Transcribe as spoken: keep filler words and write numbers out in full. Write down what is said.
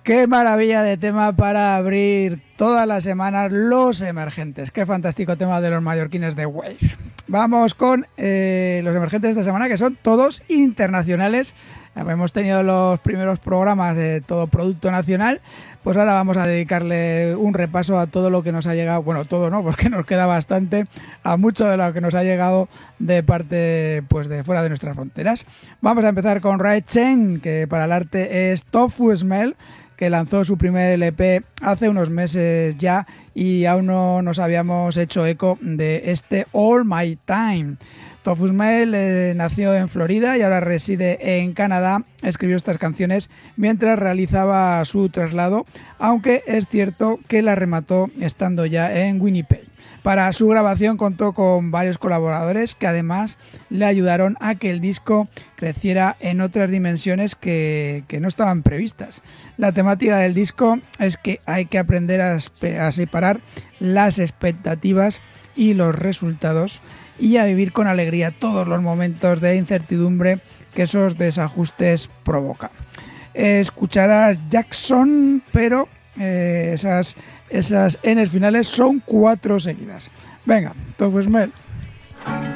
Qué maravilla de tema para abrir todas las semanas los emergentes. Qué fantástico tema de los mallorquines de Wave. Vamos con eh, los emergentes de esta semana, que son todos internacionales. Hemos tenido los primeros programas de todo producto nacional, pues ahora vamos a dedicarle un repaso a todo lo que nos ha llegado, bueno, todo no, porque nos queda bastante, a mucho de lo que nos ha llegado de parte, pues de fuera de nuestras fronteras. Vamos a empezar con Rae Chen, que para el arte es Tofu Smell, que lanzó su primer L P hace unos meses ya y aún no nos habíamos hecho eco de este All My Time. Tofu Smell eh, nació en Florida y ahora reside en Canadá. Escribió estas canciones mientras realizaba su traslado, aunque es cierto que la remató estando ya en Winnipeg. Para su grabación contó con varios colaboradores que además le ayudaron a que el disco creciera en otras dimensiones que, que no estaban previstas. La temática del disco es que hay que aprender a, a separar las expectativas y los resultados y a vivir con alegría todos los momentos de incertidumbre que esos desajustes provocan. Escucharás Jackson, pero eh, esas, esas Ns finales son cuatro seguidas. Venga, Tofu Smell.